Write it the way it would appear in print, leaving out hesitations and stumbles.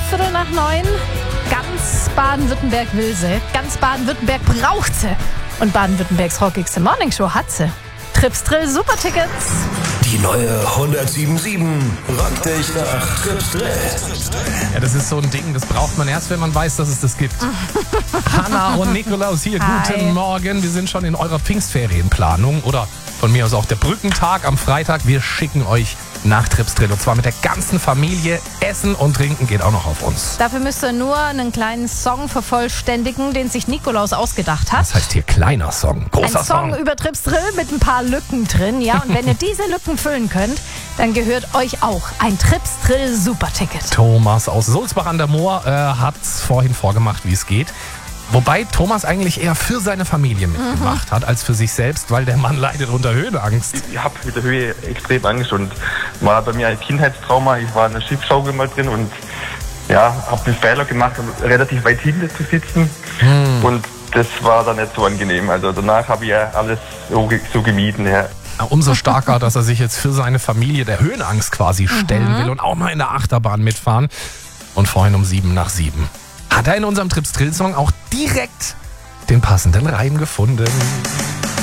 8:15. Ganz Baden-Württemberg will sie. Ganz Baden-Württemberg braucht sie. Und Baden-Württembergs rockigste Morningshow hat sie. Trips Drill Supertickets. Die neue 107.7 rockt dich nach Trips Drill. Ja, das ist so ein Ding, das braucht man erst, wenn man weiß, dass es das gibt. Hanna und Nikolaus hier, guten Morgen. Wir sind schon in eurer Pfingstferienplanung oder von mir aus auch der Brückentag am Freitag. Wir schicken euch nach Trips Drill und zwar mit der ganzen Familie. Essen und Trinken geht auch noch auf uns. Dafür müsst ihr nur einen kleinen Song vervollständigen, den sich Nikolaus ausgedacht hat. Das heißt hier kleiner Song, großer Ein Song über Trips Drill mit ein paar Lücken drin. Ja, und wenn ihr diese Lücken füllen könnt, dann gehört euch auch ein Trips Drill Superticket. Thomas aus Sulzbach an der Moor hat vorhin vorgemacht, wie es geht. Wobei Thomas eigentlich eher für seine Familie mitgemacht hat, als für sich selbst, weil der Mann leidet unter Höhenangst. Ich habe mit der Höhe extrem Angst und war bei mir ein Kindheitstrauma. Ich war in der Schiffsschaukel mal drin und ja, habe den Fehler gemacht, relativ weit hinten zu sitzen. Und das war dann nicht so angenehm. Also danach habe ich ja alles so gemieden. Ja. Umso starker, dass er sich jetzt für seine Familie der Höhenangst quasi stellen will und auch mal in der Achterbahn mitfahren. Und vorhin um 7:07 hat er in unserem Trips Drill Song auch direkt den passenden Reim gefunden.